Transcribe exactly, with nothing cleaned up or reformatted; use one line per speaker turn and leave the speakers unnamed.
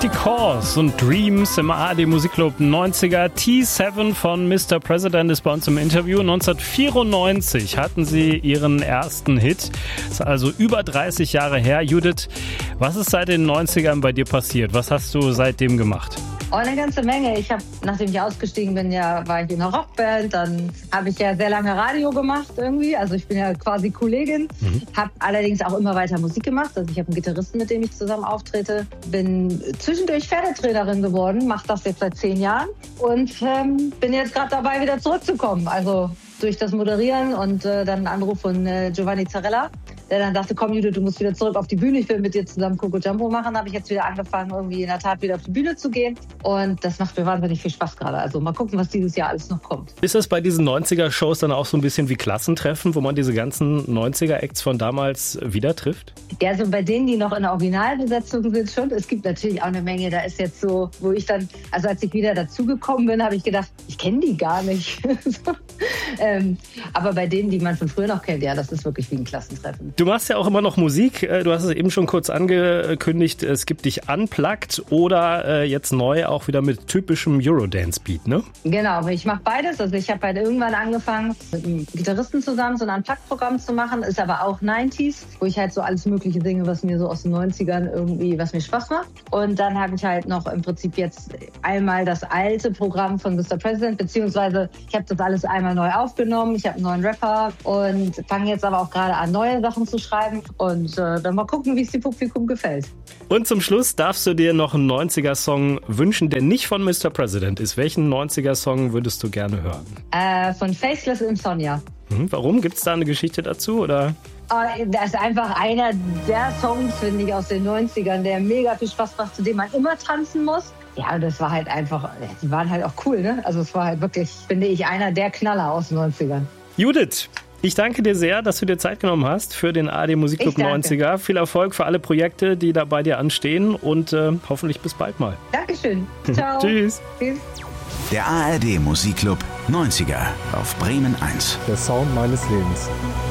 Arctic Horse und Dreams im A R D Musikclub neunziger. T sieben von Mister President ist bei uns im Interview. neunzehnhundertvierundneunzig hatten sie ihren ersten Hit. Das ist also über dreißig Jahre her. Judith, was ist seit den neunzigern bei dir passiert? Was hast du seitdem gemacht?
Oh, eine ganze Menge. Ich habe, nachdem ich ausgestiegen bin, ja, war ich in einer Rockband. Dann habe ich ja sehr lange Radio gemacht irgendwie. Also ich bin ja quasi Kollegin. Mhm. Habe allerdings auch immer weiter Musik gemacht. Also ich habe einen Gitarristen, mit dem ich zusammen auftrete. Bin zwischendurch Pferdetrainerin geworden. Mache das jetzt seit zehn Jahren. Und ähm, bin jetzt gerade dabei, wieder zurückzukommen. Also durch das Moderieren und äh, dann einen Anruf von äh, Giovanni Zarella, der dann dachte, komm Judith, du musst wieder zurück auf die Bühne, ich will mit dir zusammen Coco Jumbo machen, habe ich jetzt wieder angefangen, irgendwie in der Tat wieder auf die Bühne zu gehen. Und das macht mir wahnsinnig viel Spaß gerade. Also mal gucken, was dieses Jahr alles noch kommt.
Ist das bei diesen neunziger-Shows dann auch so ein bisschen wie Klassentreffen, wo man diese ganzen neunziger-Acts von damals wieder trifft?
Ja, so bei denen, die noch in der Originalbesetzung sind schon. Es gibt natürlich auch eine Menge, da ist jetzt so, wo ich dann, also als ich wieder dazugekommen bin, habe ich gedacht, ich kenne die gar nicht. so. ähm, aber bei denen, die man von früher noch kennt, ja, das ist wirklich wie ein Klassentreffen.
Du machst ja auch immer noch Musik. Du hast es eben schon kurz angekündigt. Es gibt dich unplugged oder äh, jetzt neu auch wieder mit typischem Eurodance-Beat, ne?
Genau, ich mache beides. Also ich habe halt irgendwann angefangen, mit einem Gitarristen zusammen so ein Unplugged-Programm zu machen. Ist aber auch neunziger, wo ich halt so alles Mögliche singe, was mir so aus den neunzigern irgendwie, was mir Spaß macht. Und dann habe ich halt noch im Prinzip jetzt einmal das alte Programm von Mister President, beziehungsweise ich habe das alles einmal neu aufgenommen. Ich habe einen neuen Rapper und fange jetzt aber auch gerade an, neue Sachen zu schreiben. Und äh, dann mal gucken, wie es dem Publikum gefällt.
Und zum Schluss darfst du dir noch einen neunziger-Song wünschen, der nicht von Mister President ist. Welchen neunziger-Song würdest du gerne hören?
Äh, von Faceless Insomnia.
Mhm, warum? Gibt es da eine Geschichte dazu, oder?
Das ist einfach einer der Songs, finde ich, aus den neunzigern, der mega viel Spaß macht, zu dem man immer tanzen muss. Ja, und das war halt einfach, die waren halt auch cool, ne? Also es war halt wirklich, finde ich, einer der Knaller aus den neunzigern.
Judith, ich danke dir sehr, dass du dir Zeit genommen hast für den A R D Musikclub neunziger. Viel Erfolg für alle Projekte, die da bei dir anstehen und äh, hoffentlich bis bald mal.
Dankeschön. Ciao.
Tschüss.
Tschüss.
Der A R D Musikclub neunziger auf Bremen eins.
Der Sound meines Lebens.